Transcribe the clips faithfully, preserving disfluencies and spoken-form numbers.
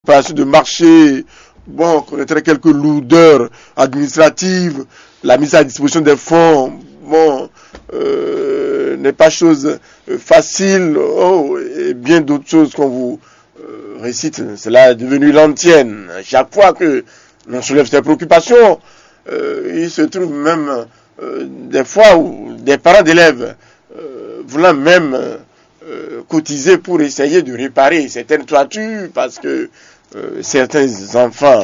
l'opération de marché, bon, on connaîtrait quelques lourdeurs administratives, la mise à disposition des fonds, bon, euh, n'est pas chose facile, oh, et bien d'autres choses qu'on vous euh, récite, cela est devenu l'antienne. Chaque fois que l'on soulève ces préoccupations, euh, il se trouve même euh, des fois où des parents d'élèves euh, voulant même euh, cotiser pour essayer de réparer certaines toitures parce que euh, certains enfants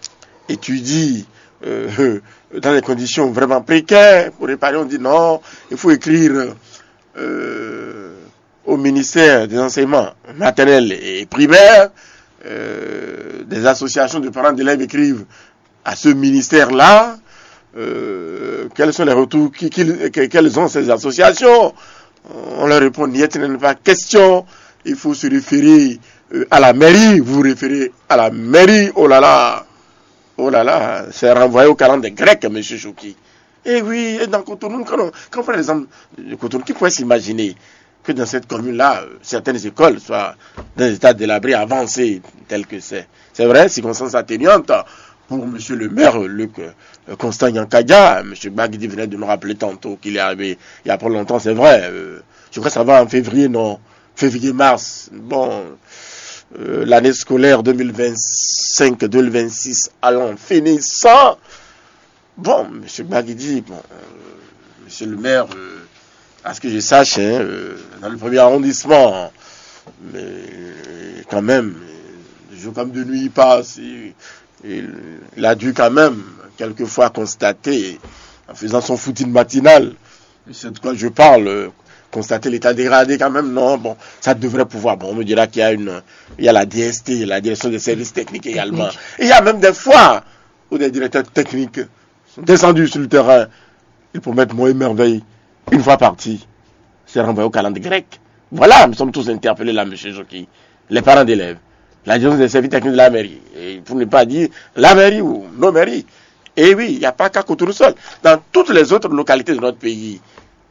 étudient euh, dans des conditions vraiment précaires. Pour réparer, on dit non, il faut écrire euh, au ministère des enseignements maternels et primaires. Euh, des associations de parents d'élèves écrivent à ce ministère-là. Euh, quels sont les retours qui, qui, quelles ont ces associations? On leur répond, n'y est pas question, il faut se référer euh, à la mairie, vous vous référez à la mairie, oh là là, oh là là, c'est renvoyé au calendrier grec, M. Chouki. Et oui, et dans Cotonou, quand on, quand on prend l'exemple de Cotonou, qui pourrait s'imaginer que dans cette commune-là, euh, certaines écoles soient dans des états délabrés avancés, tels que c'est. C'est vrai, circonstances atténuantes. Pour M. le maire, Luc euh, Constant Yankadia, M. Bagdi venait de nous rappeler tantôt qu'il est arrivé il y a pas longtemps, c'est vrai. Euh, je crois que ça va en février, non, février-mars. Bon, euh, l'année scolaire deux mille vingt-cinq deux mille vingt-six allant finissant. Bon, M. Bagdi, bon, euh, M. le maire, euh, à ce que je sache, hein, euh, dans le premier arrondissement, mais euh, quand même, le jour comme de nuit il passe. Il, Il, il a dû quand même, quelquefois, constater, en faisant son footing matinal, c'est de quoi je parle, constater l'état dégradé quand même, non, bon, ça devrait pouvoir. Bon, on me dira qu'il y a une, il y a la D S T, la direction des services techniques également. Et il y a même des fois où des directeurs techniques sont descendus sur le terrain, ils promettent mon émerveil, une fois partis, c'est renvoyé au calendrier grec. Voilà, nous sommes tous interpellés là, M. Joki, les parents d'élèves. La direction des services techniques de la mairie. Et pour ne pas dire la mairie ou nos mairies. Et oui, il n'y a pas qu'à Cotonou seul. Dans toutes les autres localités de notre pays,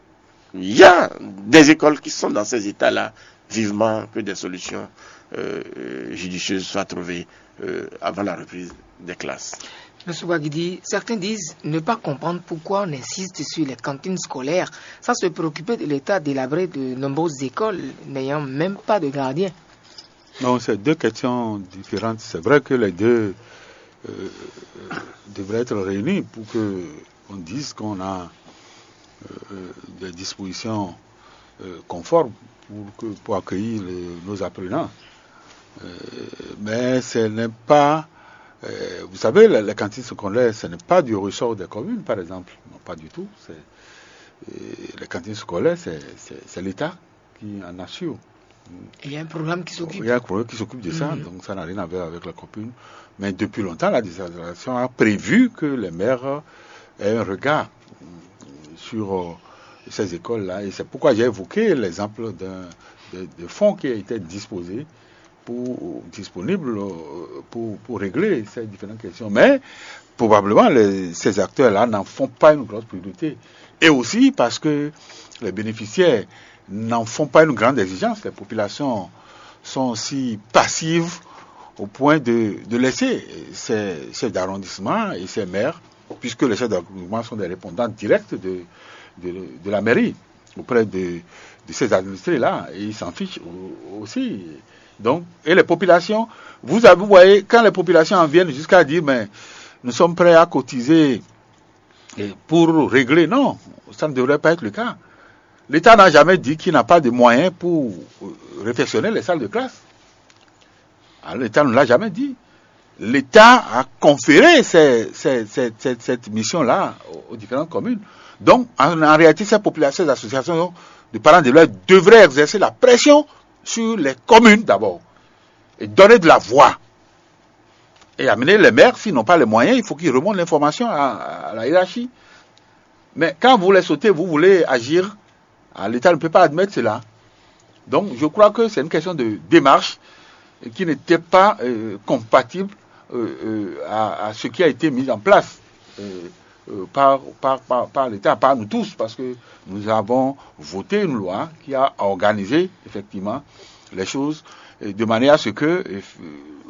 il y a des écoles qui sont dans ces états-là. Vivement que des solutions euh, judicieuses soient trouvées euh, avant la reprise des classes. Monsieur Bagidi, certains disent ne pas comprendre pourquoi on insiste sur les cantines scolaires sans se préoccuper de l'état délabré de nombreuses écoles n'ayant même pas de gardien. Non, c'est deux questions différentes. C'est vrai que les deux euh, devraient être réunis pour que on dise qu'on a euh, des dispositions euh, conformes pour, que, pour accueillir les, nos apprenants. Euh, mais ce n'est pas, euh, vous savez, les, les cantines secondaires, ce n'est pas du ressort des communes, par exemple. Non, pas du tout. C'est, euh, les cantines scolaires, c'est, c'est, c'est l'État qui en assure. Il y a un programme qui s'occupe. Il y a un programme qui s'occupe de ça, mmh. Donc ça n'a rien à voir avec la commune. Mais depuis longtemps, la décentralisation a prévu que les maires aient un regard sur euh, ces écoles-là. Et c'est pourquoi j'ai évoqué l'exemple d'un, de, de fonds qui a été disposé pour, disponible pour, pour régler ces différentes questions. Mais probablement, les, ces acteurs-là n'en font pas une grosse priorité. Et aussi parce que les bénéficiaires n'en font pas une grande exigence. Les populations sont aussi passives au point de, de laisser ces chefs d'arrondissement et ces maires, puisque les chefs d'arrondissement sont des répondants directs de, de, de la mairie auprès de, de ces administrés-là, et ils s'en fichent aussi. Donc, et les populations, vous, vous voyez, quand les populations en viennent jusqu'à dire, mais nous sommes prêts à cotiser pour régler, non, ça ne devrait pas être le cas. L'État n'a jamais dit qu'il n'a pas de moyens pour réfectionner les salles de classe. Alors, l'État ne l'a jamais dit. L'État a conféré ces, ces, ces, cette, cette mission-là aux, aux différentes communes. Donc, en, en réalité, ces populations, ces associations de parents d'élèves devraient exercer la pression sur les communes d'abord et donner de la voix. Et amener les maires, s'ils n'ont pas les moyens, il faut qu'ils remontent l'information à, à la hiérarchie. Mais quand vous les sautez, vous voulez agir. L'État ne peut pas admettre cela. Donc, je crois que c'est une question de démarche qui n'était pas euh, compatible euh, euh, à, à ce qui a été mis en place euh, euh, par, par, par, par l'État, par nous tous, parce que nous avons voté une loi qui a organisé effectivement les choses de manière à ce que euh,